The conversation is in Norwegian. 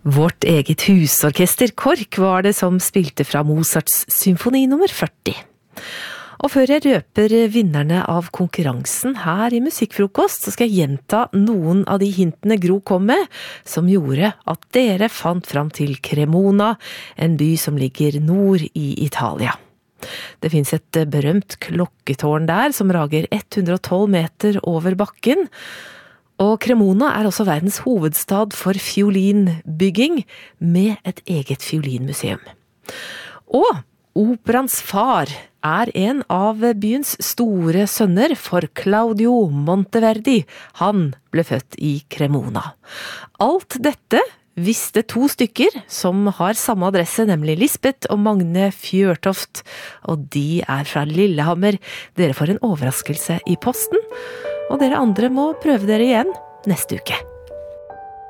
Vårt eget husorkester KORK var det som spilte fra Mozarts symfoni nummer 40. Og før jeg røper vinnerne av konkurransen her i Musikkfrokost, så skal jeg gjenta noen av de hintene Gro kom med, som gjorde at dere fant fram til Cremona, en by som ligger nord i Italia. Det finnes et berømt klokketårn der som rager 112 meter over bakken, og Cremona er også verdens hovedstad for fiolinbygging, med et eget fiolinmuseum. Og operans far er en av byens store sønner, for Claudio Monteverdi. Han ble født i Cremona. Alt dette visste 2 stykker som har samme adresse, nemlig Lisbeth og Magne Fjørtoft, og de er fra Lillehammer. Dere får en overraskelse i posten, og dere andre må prøve dere igjen neste uke.